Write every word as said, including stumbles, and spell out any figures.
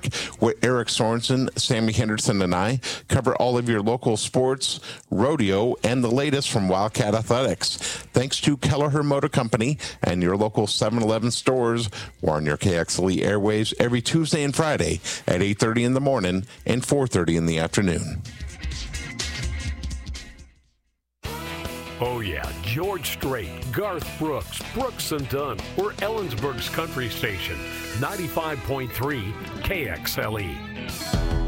week, where Eric Sorensen, Sammy Henderson, and I cover all of your local sports, rodeo, and the latest from Wildcat Athletics. Thanks to Kelleher Motor Company and your local seven eleven stores. We're on your K X L E airwaves every Tuesday and Friday at eight thirty in the morning and four thirty in the afternoon. Oh, yeah, George Strait, Garth Brooks, Brooks and Dunn. We're Ellensburg's country station, ninety-five point three K X L E.